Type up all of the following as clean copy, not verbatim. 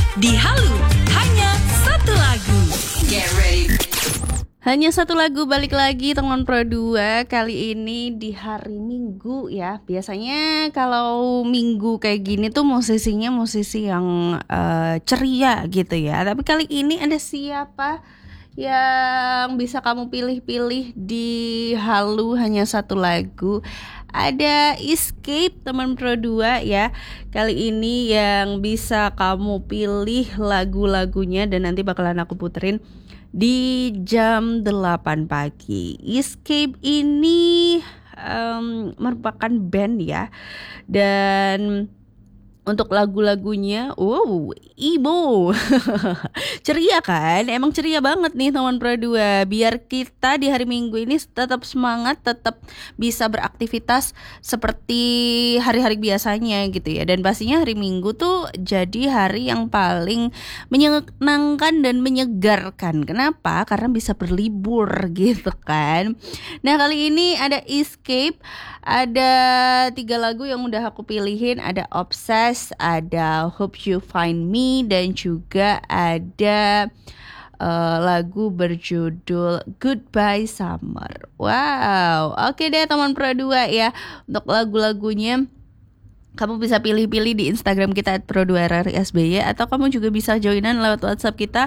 di Halu. Hanya satu lagu. Get ready. Hanya satu lagu, balik lagi teman Pro 2. Kali ini di hari Minggu ya. Biasanya kalau Minggu kayak gini tuh musisinya musisi yang ceria gitu ya. Tapi kali ini ada siapa yang bisa kamu pilih-pilih di Halu hanya satu lagu? Ada Escape teman Pro 2 ya. Kali ini yang bisa kamu pilih lagu-lagunya dan nanti bakalan aku puterin di jam 8 pagi. Escape ini merupakan band ya. Dan untuk lagu-lagunya, Ibo ceria kan? Emang ceria banget nih teman Pro 2. Biar kita di hari Minggu ini tetap semangat, tetap bisa beraktivitas seperti hari-hari biasanya gitu ya. Dan pastinya hari Minggu tuh jadi hari yang paling menyenangkan dan menyegarkan. Kenapa? Karena bisa berlibur gitu kan. Nah, kali ini ada Escape. Ada 3 lagu yang udah aku pilihin. Ada Obsessed, ada Hope You Find Me, dan juga ada lagu berjudul Goodbye Summer. Wow, oke deh teman Pro 2 ya. Untuk lagu-lagunya kamu bisa pilih-pilih di Instagram kita @pro2rrsby, atau kamu juga bisa joinan lewat WhatsApp kita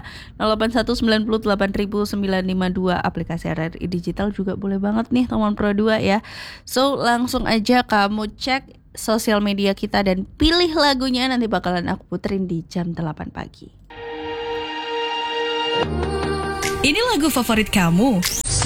0819880952. Aplikasi RRI Digital juga boleh banget nih teman Pro 2 ya. So langsung aja kamu cek sosial media kita dan pilih lagunya, nanti bakalan aku puterin di jam 8 pagi. Ini lagu favorit kamu.